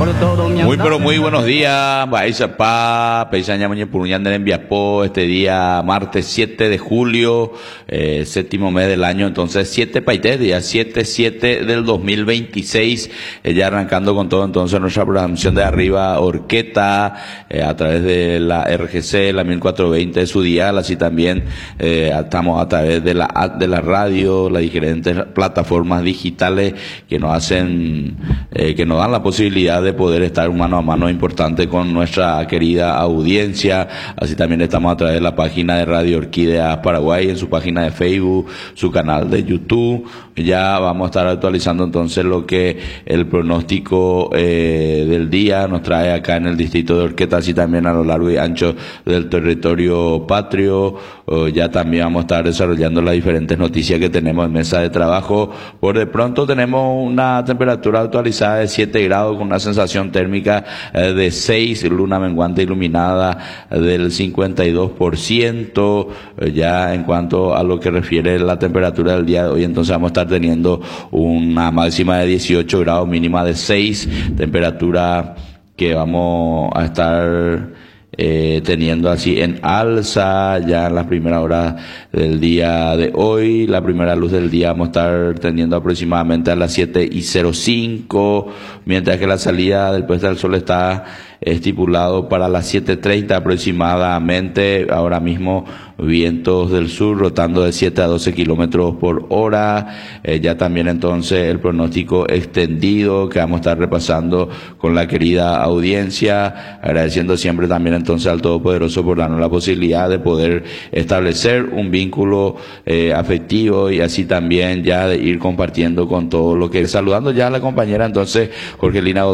Muy pero muy buenos días, Baizapá, Peisaña Muñe Puruñander en Viapó, este día martes 7 de julio, séptimo mes del año, entonces 7 paité, día 7 del 2026, ya arrancando con todo entonces nuestra programación de arriba, Orqueta, a través de la RGC, la 1420 de su dial, así también estamos a través de la app de la radio, las diferentes plataformas digitales que nos hacen, que nos dan la posibilidad de poder estar mano a mano importante con nuestra querida audiencia. Así también estamos a través de la página de Radio Orquídea Paraguay, en su página de Facebook, su canal de YouTube. Ya vamos a estar actualizando entonces lo que el pronóstico del día nos trae acá en el distrito de Orqueta, así también a lo largo y ancho del territorio patrio. Ya también vamos a estar desarrollando las diferentes noticias que tenemos en mesa de trabajo. Por de pronto tenemos una temperatura actualizada de 7 grados con una sensación térmica de 6, luna menguante iluminada del 52%. Ya en cuanto a lo que refiere la temperatura del día de hoy, entonces vamos a estar teniendo una máxima de 18 grados, mínima de 6, temperatura que vamos a estar teniendo así en alza ya en las primeras horas del día de hoy. La primera luz del día vamos a estar teniendo aproximadamente a las 7:05, mientras que la salida del puesta del sol está estipulado para las 7:30 aproximadamente. Ahora mismo vientos del sur rotando de 7 a 12 kilómetros por hora. Ya también entonces el pronóstico extendido que vamos a estar repasando con la querida audiencia, agradeciendo siempre también entonces al Todopoderoso por darnos la posibilidad de poder establecer un vínculo afectivo y así también ya de ir compartiendo con todo lo que, saludando ya a la compañera entonces Jorgelina